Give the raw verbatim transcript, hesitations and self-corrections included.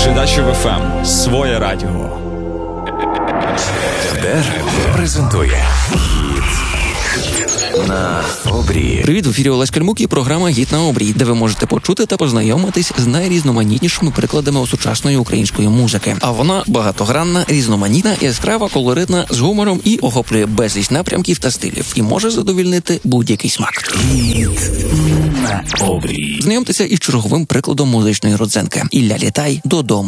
Передачу в еф ем «Своє радіо». ДЕР презентує «Гіт на обрії». Привіт, в ефірі Олесь Кальмук і програма «Гіт на обрії», де ви можете почути та познайомитись з найрізноманітнішими прикладами сучасної української музики. А вона багатогранна, різноманітна, яскрава, колоритна, з гумором і охоплює безліч напрямків та стилів. І може задовільнити будь-який смак. «Гіт на обрії». Знайомтеся із черговим прикладом музичної родзинки. Ілля Літай «Додому».